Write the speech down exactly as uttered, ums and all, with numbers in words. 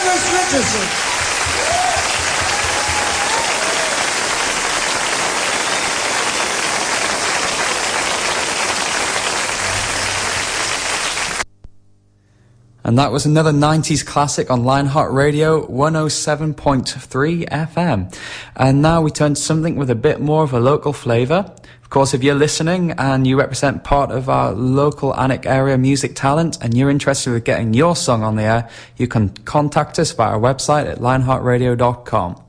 Elvis Richardson. And that was another nineties classic on Lionheart Radio one oh seven point three F M. And now we turn to something with a bit more of a local flavour. Of course, if you're listening and you represent part of our local Alnwick area music talent and you're interested in getting your song on the air, you can contact us via our website at lionheart radio dot com.